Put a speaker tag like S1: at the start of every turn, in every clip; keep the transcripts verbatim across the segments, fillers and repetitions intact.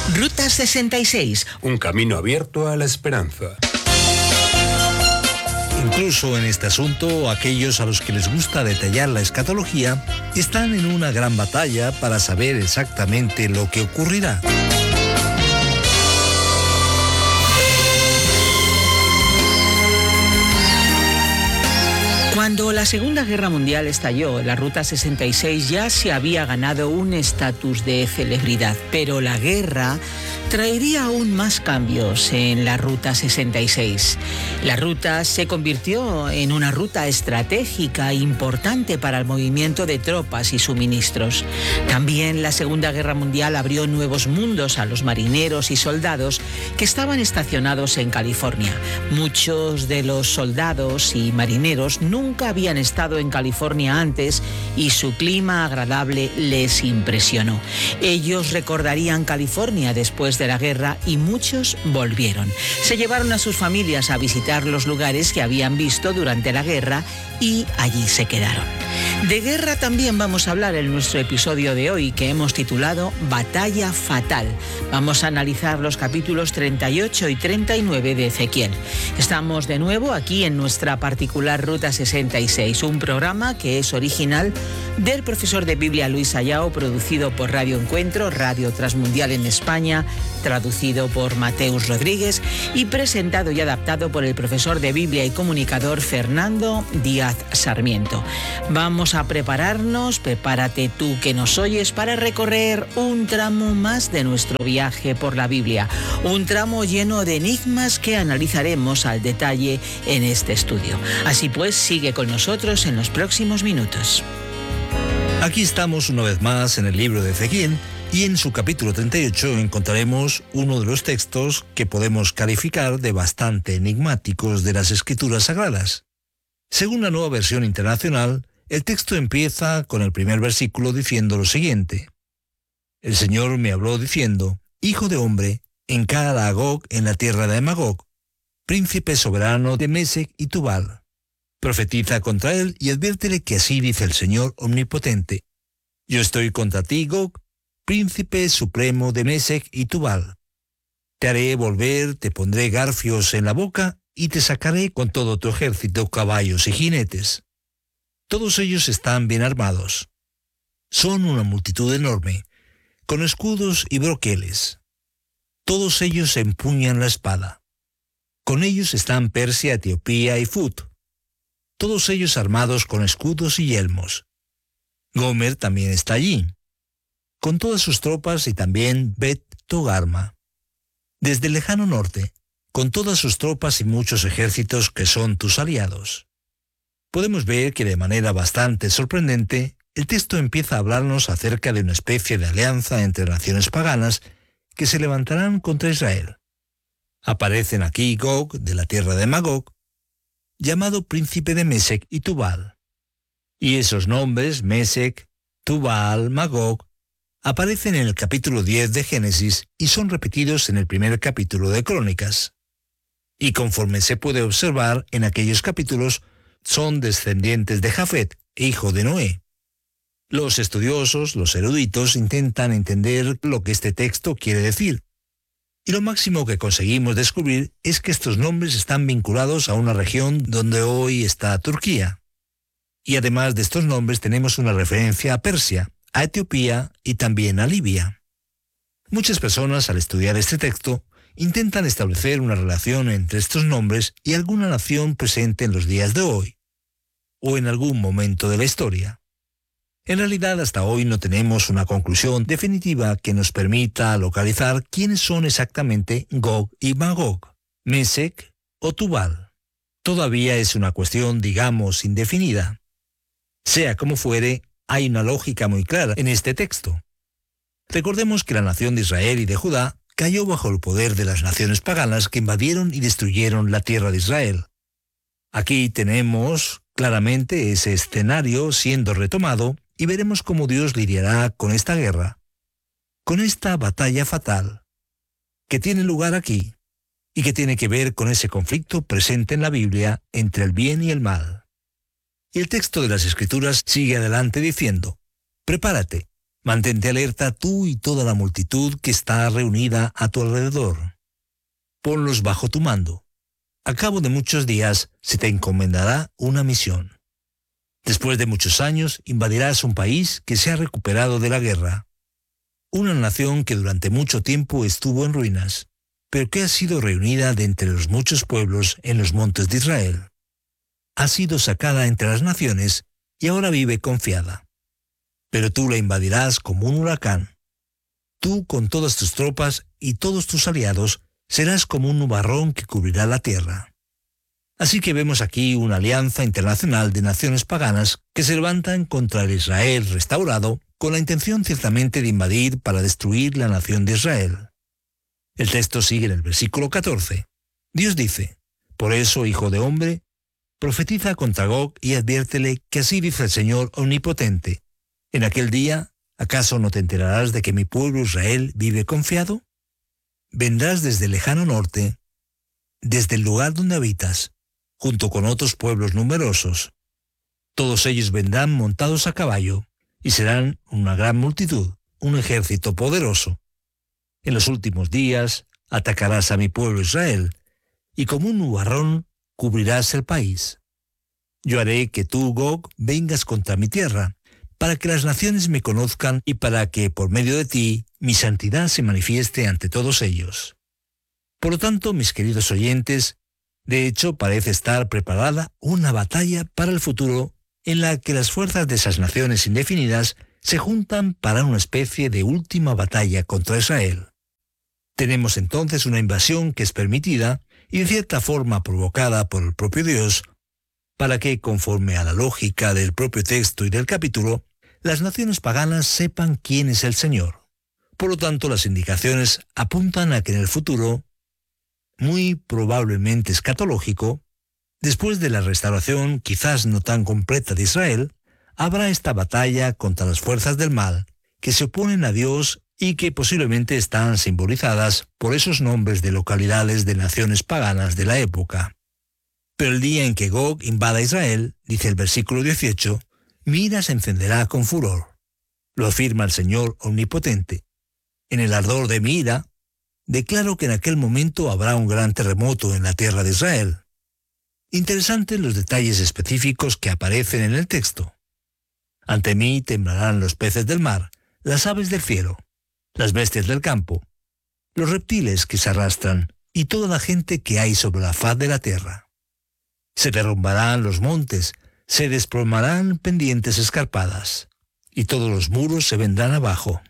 S1: Ruta sesenta y seis.
S2: Un camino abierto a la esperanza.
S3: Incluso en este asunto, aquellos a los que les gusta detallar la escatología están en una gran batalla para saber exactamente lo que ocurrirá.
S1: Cuando la Segunda Guerra Mundial estalló, la Ruta sesenta y seis ya se había ganado un estatus de celebridad, pero la guerra traería aún más cambios en la Ruta sesenta y seis. La ruta se convirtió en una ruta estratégica importante para el movimiento de tropas y suministros. También la Segunda Guerra Mundial abrió nuevos mundos a los marineros y soldados que estaban estacionados en California. Muchos de los soldados y marineros nunca habían estado en California antes y su clima agradable les impresionó. Ellos recordarían California después de la guerra y muchos volvieron. Se llevaron a sus familias a visitar los lugares que habían visto durante la guerra y allí se quedaron. De guerra también vamos a hablar en nuestro episodio de hoy, que hemos titulado Batalla Fatal. Vamos a analizar los capítulos treinta y ocho y treinta y nueve de Ezequiel. Estamos de nuevo aquí en nuestra particular Ruta sesenta y seis, un programa que es original del profesor de Biblia Luis Ayao, producido por Radio Encuentro, Radio Transmundial en España, traducido por Mateus Rodríguez y presentado y adaptado por el profesor de Biblia y comunicador Fernando Díaz Sarmiento. Vamos a prepararnos, prepárate tú que nos oyes, para recorrer un tramo más de nuestro viaje por la Biblia, un tramo lleno de enigmas que analizaremos al detalle en este estudio. Así pues, sigue con nosotros en los próximos minutos.
S3: Aquí estamos una vez más en el libro de Ezequiel y en su capítulo treinta y ocho encontraremos uno de los textos que podemos calificar de bastante enigmáticos de las Escrituras Sagradas. Según la Nueva Versión Internacional, el texto empieza con el primer versículo diciendo lo siguiente: El Señor me habló diciendo: Hijo de hombre, encara a Gog en la tierra de Magog, príncipe soberano de Mesec y Tubal. Profetiza contra él y adviértele que así dice el Señor omnipotente: Yo estoy contra ti, Gog, príncipe supremo de Mesec y Tubal. Te haré volver, te pondré garfios en la boca y te sacaré con todo tu ejército, caballos y jinetes. Todos ellos están bien armados. Son una multitud enorme, con escudos y broqueles. Todos ellos empuñan la espada. Con ellos están Persia, Etiopía y Fut. Todos ellos armados con escudos y yelmos. Gomer también está allí, con todas sus tropas, y también Bet Togarma. Desde el lejano norte, con todas sus tropas y muchos ejércitos que son tus aliados. Podemos ver que de manera bastante sorprendente, el texto empieza a hablarnos acerca de una especie de alianza entre naciones paganas que se levantarán contra Israel. Aparecen aquí Gog, de la tierra de Magog, llamado príncipe de Mesec y Tubal. Y esos nombres, Mesec, Tubal, Magog, aparecen en el capítulo diez de Génesis y son repetidos en el primer capítulo de Crónicas. Y conforme se puede observar en aquellos capítulos, son descendientes de Jafet, hijo de Noé. Los estudiosos, los eruditos, intentan entender lo que este texto quiere decir. Y lo máximo que conseguimos descubrir es que estos nombres están vinculados a una región donde hoy está Turquía. Y además de estos nombres tenemos una referencia a Persia, a Etiopía y también a Libia. Muchas personas, al estudiar este texto, intentan establecer una relación entre estos nombres y alguna nación presente en los días de hoy, o en algún momento de la historia. En realidad, hasta hoy no tenemos una conclusión definitiva que nos permita localizar quiénes son exactamente Gog y Magog, Mesec o Tubal. Todavía es una cuestión, digamos, indefinida. Sea como fuere, hay una lógica muy clara en este texto. Recordemos que la nación de Israel y de Judá cayó bajo el poder de las naciones paganas que invadieron y destruyeron la tierra de Israel. Aquí tenemos claramente ese escenario siendo retomado y veremos cómo Dios lidiará con esta guerra, con esta batalla fatal, que tiene lugar aquí y que tiene que ver con ese conflicto presente en la Biblia entre el bien y el mal. Y el texto de las Escrituras sigue adelante diciendo: Prepárate, Mantente alerta tú y toda la multitud que está reunida a tu alrededor. Ponlos bajo tu mando. A cabo de muchos días se te encomendará una misión. Después de muchos años invadirás un país que se ha recuperado de la guerra. Una nación que durante mucho tiempo estuvo en ruinas, pero que ha sido reunida de entre los muchos pueblos en los montes de Israel. Ha sido sacada entre las naciones y ahora vive confiada. Pero tú la invadirás como un huracán. Tú con todas tus tropas y todos tus aliados serás como un nubarrón que cubrirá la tierra. Así que vemos aquí una alianza internacional de naciones paganas que se levantan contra el Israel restaurado con la intención ciertamente de invadir para destruir la nación de Israel. El texto sigue en el versículo catorce. Dios dice, por eso, hijo de hombre, profetiza contra Gog y adviértele que así dice el Señor omnipotente. En aquel día, ¿acaso no te enterarás de que mi pueblo Israel vive confiado? Vendrás desde el lejano norte, desde el lugar donde habitas, junto con otros pueblos numerosos. Todos ellos vendrán montados a caballo, y serán una gran multitud, un ejército poderoso. En los últimos días atacarás a mi pueblo Israel, y como un nubarrón cubrirás el país. Yo haré que tú, Gog, vengas contra mi tierra, para que las naciones me conozcan y para que, por medio de ti, mi santidad se manifieste ante todos ellos. Por lo tanto, mis queridos oyentes, de hecho parece estar preparada una batalla para el futuro en la que las fuerzas de esas naciones indefinidas se juntan para una especie de última batalla contra Israel. Tenemos entonces una invasión que es permitida y de cierta forma provocada por el propio Dios, para que, conforme a la lógica del propio texto y del capítulo, las naciones paganas sepan quién es el Señor. Por lo tanto, las indicaciones apuntan a que en el futuro, muy probablemente escatológico, después de la restauración quizás no tan completa de Israel, habrá esta batalla contra las fuerzas del mal que se oponen a Dios y que posiblemente están simbolizadas por esos nombres de localidades de naciones paganas de la época. Pero el día en que Gog invada Israel, dice el versículo dieciocho, mi ira se encenderá con furor. Lo afirma el Señor omnipotente. En el ardor de mi ira, declaro que en aquel momento habrá un gran terremoto en la tierra de Israel. Interesantes los detalles específicos que aparecen en el texto. Ante mí temblarán los peces del mar, las aves del cielo, las bestias del campo, los reptiles que se arrastran y toda la gente que hay sobre la faz de la tierra. Se derrumbarán los montes, se desplomarán pendientes escarpadas, y todos los muros se vendrán abajo.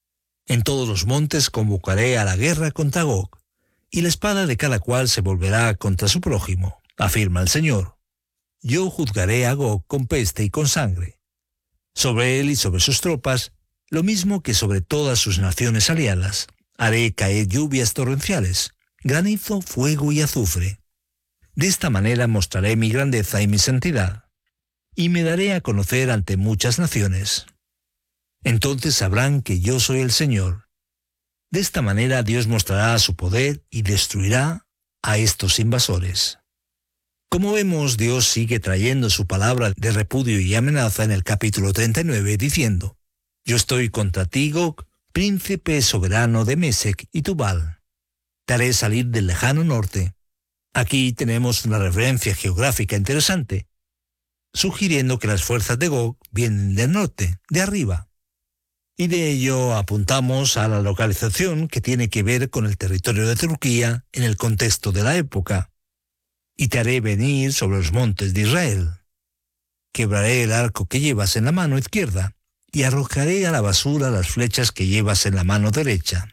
S3: En todos los montes convocaré a la guerra contra Gog, y la espada de cada cual se volverá contra su prójimo, afirma el Señor. Yo juzgaré a Gog con peste y con sangre. Sobre él y sobre sus tropas, lo mismo que sobre todas sus naciones aliadas, haré caer lluvias torrenciales, granizo, fuego y azufre. De esta manera mostraré mi grandeza y mi santidad, y me daré a conocer ante muchas naciones. Entonces sabrán que yo soy el Señor. De esta manera Dios mostrará su poder y destruirá a estos invasores. Como vemos, Dios sigue trayendo su palabra de repudio y amenaza en el capítulo treinta y nueve, diciendo, yo estoy contra ti, Gog, príncipe soberano de Mesec y Tubal. Te haré salir del lejano norte. Aquí tenemos una referencia geográfica interesante, sugiriendo que las fuerzas de Gog vienen del norte, de arriba. Y de ello apuntamos a la localización que tiene que ver con el territorio de Turquía en el contexto de la época. Y te haré venir sobre los montes de Israel. Quebraré el arco que llevas en la mano izquierda y arrojaré a la basura las flechas que llevas en la mano derecha.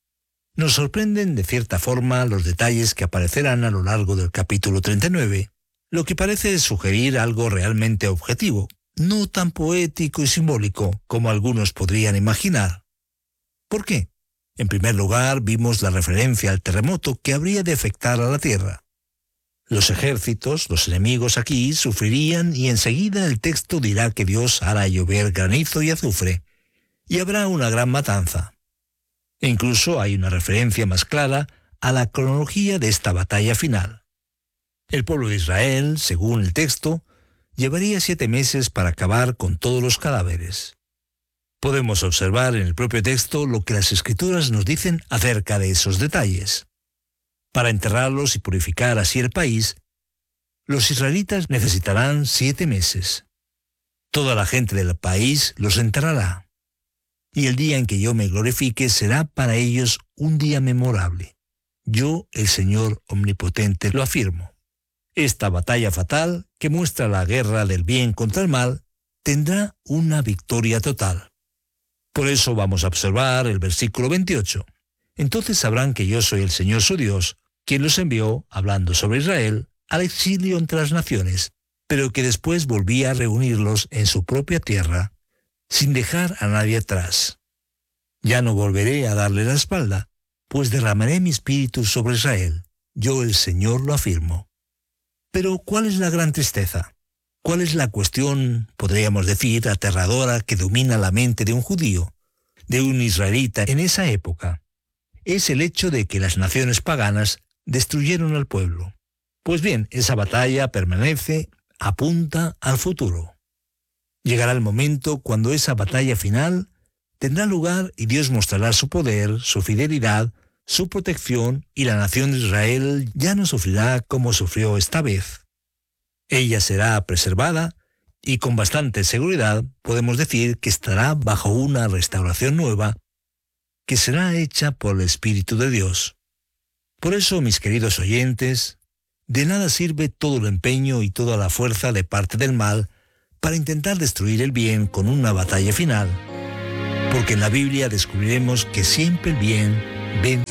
S3: Nos sorprenden de cierta forma los detalles que aparecerán a lo largo del capítulo treinta y nueve, lo que parece sugerir algo realmente objetivo, no tan poético y simbólico como algunos podrían imaginar. ¿Por qué? En primer lugar, vimos la referencia al terremoto que habría de afectar a la tierra. Los ejércitos, los enemigos aquí, sufrirían y enseguida el texto dirá que Dios hará llover granizo y azufre, y habrá una gran matanza. E incluso hay una referencia más clara a la cronología de esta batalla final. El pueblo de Israel, según el texto, llevaría siete meses para acabar con todos los cadáveres. Podemos observar en el propio texto lo que las Escrituras nos dicen acerca de esos detalles. Para enterrarlos y purificar así el país, los israelitas necesitarán siete meses. Toda la gente del país los enterrará. Y el día en que yo me glorifique será para ellos un día memorable. Yo, el Señor Omnipotente, lo afirmo. Esta batalla fatal, que muestra la guerra del bien contra el mal, tendrá una victoria total. Por eso vamos a observar el versículo veintiocho. Entonces sabrán que yo soy el Señor su Dios, quien los envió, hablando sobre Israel, al exilio entre las naciones, pero que después volvía a reunirlos en su propia tierra, sin dejar a nadie atrás. Ya no volveré a darle la espalda, pues derramaré mi espíritu sobre Israel. Yo el Señor lo afirmo. Pero ¿cuál es la gran tristeza? ¿Cuál es la cuestión, podríamos decir, aterradora que domina la mente de un judío, de un israelita en esa época? Es el hecho de que las naciones paganas destruyeron al pueblo. Pues bien, esa batalla permanece, apunta al futuro. Llegará el momento cuando esa batalla final tendrá lugar y Dios mostrará su poder, su fidelidad, su protección, y la nación de Israel ya no sufrirá como sufrió esta vez. Ella será preservada y con bastante seguridad podemos decir que estará bajo una restauración nueva que será hecha por el Espíritu de Dios. Por eso, mis queridos oyentes, de nada sirve todo el empeño y toda la fuerza de parte del mal para intentar destruir el bien con una batalla final, porque en la Biblia descubriremos que siempre el bien vence